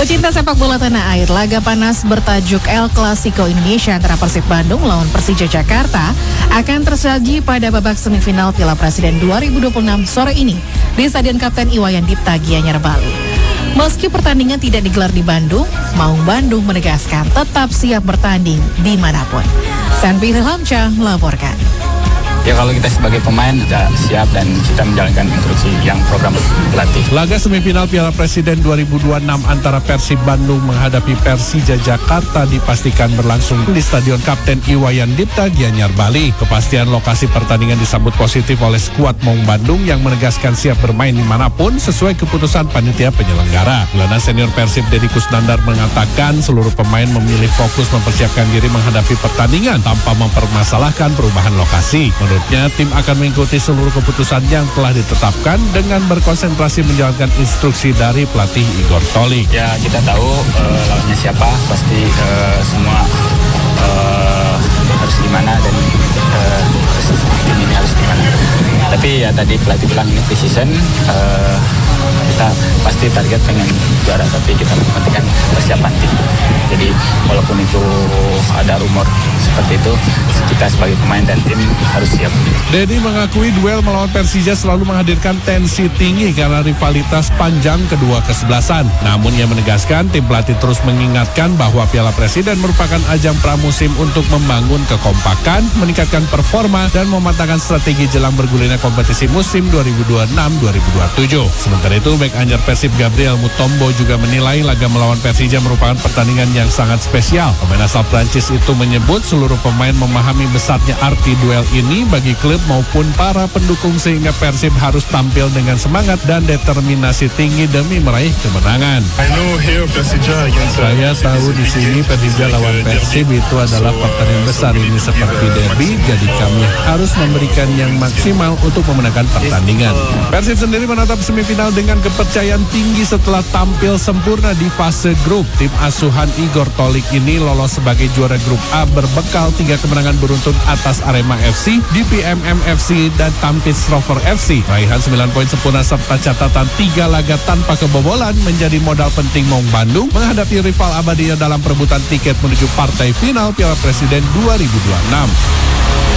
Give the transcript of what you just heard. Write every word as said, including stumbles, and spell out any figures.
Pecinta sepak bola tanah air, laga panas bertajuk El Clasico Indonesia antara Persib Bandung melawan Persija Jakarta akan tersaji pada babak semifinal Piala Presiden dua ribu dua puluh enam sore ini di Stadion Kapten Iwayan Dipta Gianyar, Bali. Meski pertandingan tidak digelar di Bandung, Maung Bandung menegaskan tetap siap bertanding dimanapun. Sanpi Ilhamsyah melaporkan. Ya, kalau kita sebagai pemain sudah siap dan kita menjalankan instruksi yang program pelatih. Laga semifinal Piala Presiden dua ribu dua puluh enam antara Persib Bandung menghadapi Persija Jakarta dipastikan berlangsung di Stadion Kapten Iwayan Dipta Gianyar, Bali. Kepastian lokasi pertandingan disambut positif oleh skuad Maung Bandung yang menegaskan siap bermain dimanapun sesuai keputusan panitia penyelenggara. Gelandang senior Persib Deddy Kusnandar mengatakan seluruh pemain memilih fokus mempersiapkan diri menghadapi pertandingan tanpa mempermasalahkan perubahan lokasi. Menurutnya, tim akan mengikuti seluruh keputusan yang telah ditetapkan dengan berkonsentrasi menjalankan instruksi dari pelatih Igor Tolik. Ya, kita tahu uh, lawannya siapa, pasti uh, semua uh, harus gimana dan uh, tim ini harus gimana. Tapi ya tadi pelatih bilang ini pre-season, uh, kita pasti target pengen juara, tapi kita mempentingkan persiapan tim. Jadi walaupun itu ada rumor seperti itu, kita sebagai pemain dan tim harus siap. Deddy mengakui duel melawan Persija selalu menghadirkan tensi tinggi karena rivalitas panjang kedua kesebelasan. Namun ia menegaskan tim pelatih terus mengingatkan bahwa Piala Presiden merupakan ajang pramusim untuk membangun kekompakan, meningkatkan performa, dan mematangkan strategi jelang bergulirnya kompetisi musim dua ribu dua puluh enam dua ribu dua puluh tujuh. Sementara itu, bek anyar Persib Gabriel Mutombo juga menilai laga melawan Persija merupakan pertandingan yang sangat spesial. Pemain asal Prancis itu menyebut seluruh pemain memahami besarnya arti duel ini bagi klub maupun para pendukung sehingga Persib harus tampil dengan semangat dan determinasi tinggi demi meraih kemenangan. Saya tahu di sini Persija lawan Persib itu adalah pertandingan besar ini seperti derby, jadi kami harus memberikan yang maksimal untuk memenangkan pertandingan. Persib sendiri menatap semifinal dengan kepercayaan tinggi setelah tampil sempurna di fase grup. Tim asuhan Igor Tolik ini lolos sebagai juara grup A berbekal tiga kemenangan beruntun atas Arema F C, D P M M F C, dan Tampits Rover F C. Raihan sembilan poin sempurna serta catatan tiga laga tanpa kebobolan menjadi modal penting Maung Bandung menghadapi rival abadinya dalam perebutan tiket menuju partai final Piala Presiden dua ribu dua puluh enam.